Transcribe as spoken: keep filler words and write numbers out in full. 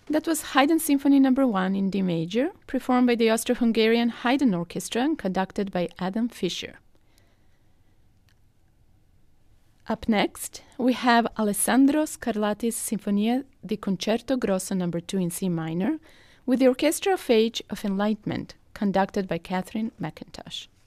That was Haydn Symphony Number One in D major, performed by the Austro-Hungarian Haydn Orchestra and conducted by Adam Fischer. Up next, we have Alessandro Scarlatti's Sinfonia di Concerto Grosso Number Two in C minor, with the Orchestra of Age of Enlightenment, conducted by Catherine McIntosh.